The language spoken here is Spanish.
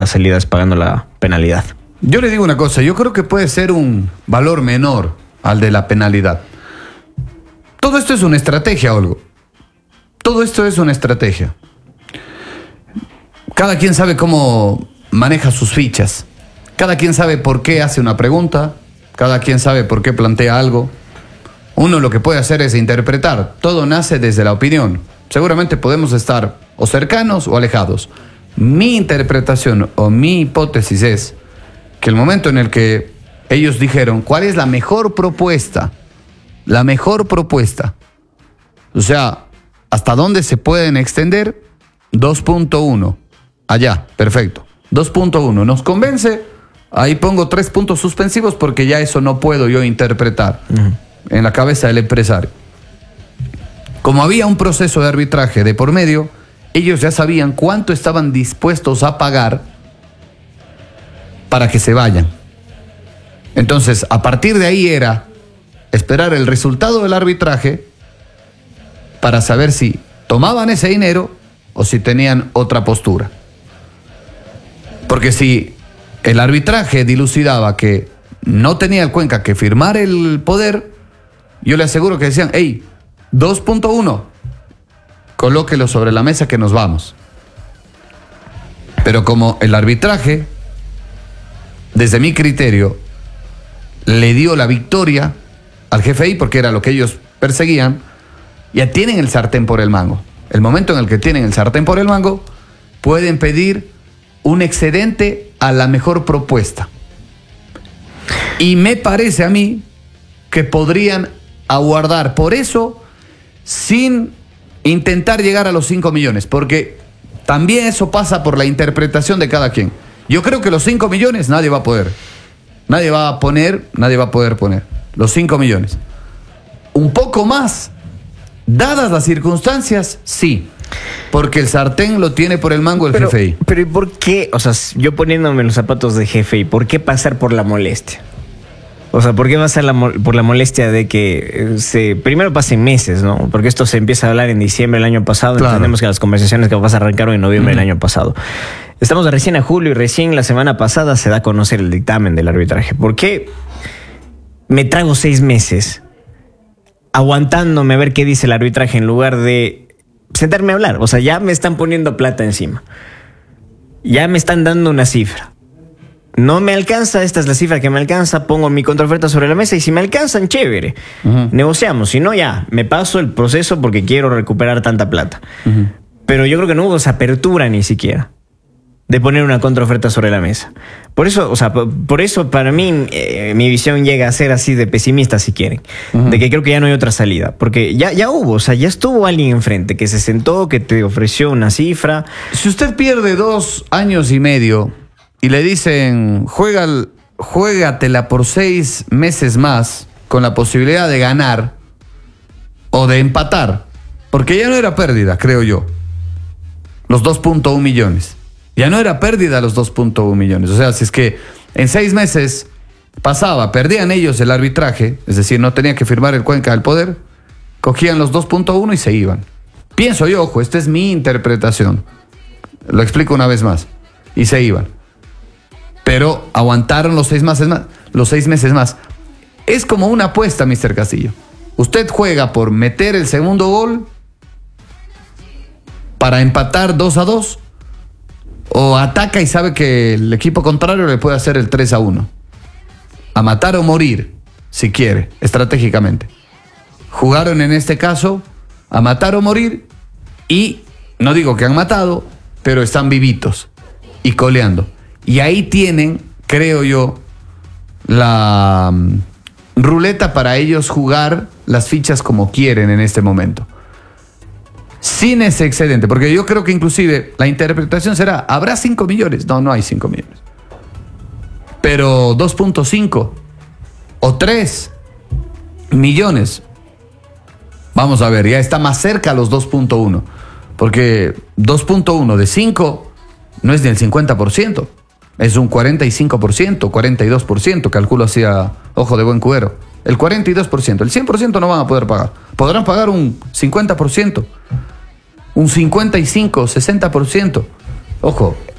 salida es pagando la penalidad. Yo le digo una cosa, yo creo que puede ser un valor menor al de la penalidad. Todo esto es una estrategia, Olgo. Todo esto es una estrategia. Cada quien sabe cómo maneja sus fichas. Cada quien sabe por qué hace una pregunta. Cada quien sabe por qué plantea algo. Uno lo que puede hacer es interpretar. Todo nace desde la opinión. Seguramente podemos estar o cercanos o alejados. Mi interpretación o mi hipótesis es que el momento en el que ellos dijeron cuál es la mejor propuesta, o sea, hasta dónde se pueden extender, 2.1, allá, perfecto, 2.1, ¿nos convence? Ahí pongo 3 puntos suspensivos porque ya eso no puedo yo interpretar en la cabeza del empresario. Como había un proceso de arbitraje de por medio, ellos ya sabían cuánto estaban dispuestos a pagar para que se vayan. Entonces, a partir de ahí era esperar el resultado del arbitraje para saber si tomaban ese dinero o si tenían otra postura. Porque si el arbitraje dilucidaba que no tenía el Cuenca que firmar el poder, yo le aseguro que decían, hey, 2.1, colóquelo sobre la mesa que nos vamos. Pero como el arbitraje, desde mi criterio, le dio la victoria al GFI porque era lo que ellos perseguían, ya tienen el sartén por el mango. El momento en el que tienen el sartén por el mango, pueden pedir un excedente a la mejor propuesta. Y me parece a mí que podrían aguardar por eso sin intentar llegar a los 5 millones, porque también eso pasa por la interpretación de cada quien. Yo creo que los 5 millones nadie va a poder. Nadie va a poder poner los 5 millones. Un poco más, dadas las circunstancias, sí. Porque el sartén lo tiene por el mango el GFI. Pero ¿y por qué? O sea, yo poniéndome los zapatos de GFI, ¿por qué pasar por la molestia? O sea, ¿por qué pasar por la molestia de que primero pasen meses, ¿no? Porque esto se empieza a hablar en diciembre del año pasado. Claro. Entendemos que las conversaciones que vas a arrancar en noviembre del año pasado. Estamos recién a julio y recién la semana pasada se da a conocer el dictamen del arbitraje. ¿Por qué me trago 6 meses aguantándome a ver qué dice el arbitraje en lugar de sentarme a hablar? O sea, ya me están poniendo plata encima. Ya me están dando una cifra. No me alcanza, esta es la cifra que me alcanza, pongo mi contraoferta sobre la mesa y si me alcanzan, chévere. Negociamos, si no ya, me paso el proceso porque quiero recuperar tanta plata. Pero yo creo que no hubo esa apertura ni siquiera de poner una contraoferta sobre la mesa. Por eso, o sea, por eso para mí mi visión llega a ser así de pesimista, si quieren. De que creo que ya no hay otra salida. Porque ya hubo, o sea, ya estuvo alguien enfrente que se sentó, que te ofreció una cifra. Si usted pierde 2 años y medio y le dicen, juégatela por 6 meses más con la posibilidad de ganar o de empatar, porque ya no era pérdida, creo yo, los 2.1 millones. Ya no era pérdida los 2.1 millones. O sea, si es que en 6 meses perdían ellos el arbitraje, es decir, no tenía que firmar el Cuenca del poder, cogían los 2.1 y se iban. Pienso yo, ojo, esta es mi interpretación. Lo explico una vez más. Y se iban. Pero aguantaron los 6 meses más. Es como una apuesta, Mr. Castillo. Usted juega por meter el segundo gol para empatar 2-2, o ataca y sabe que el equipo contrario le puede hacer el 3-1. A matar o morir, si quiere, estratégicamente. Jugaron en este caso a matar o morir y no digo que han matado, pero están vivitos y coleando. Y ahí tienen, creo yo, la ruleta para ellos jugar las fichas como quieren en este momento. Sin ese excedente, porque yo creo que inclusive la interpretación será, ¿habrá 5 millones? No, no hay 5 millones. Pero 2.5 o 3 millones. Vamos a ver, ya está más cerca a los 2.1. Porque 2.1 de 5 no es ni el 50%. Es un 45%, 42%, calculo así a ojo de buen cubero. El 42%, el 100% no van a poder pagar. Podrán pagar un 50%, un 55%, 60%. Ojo,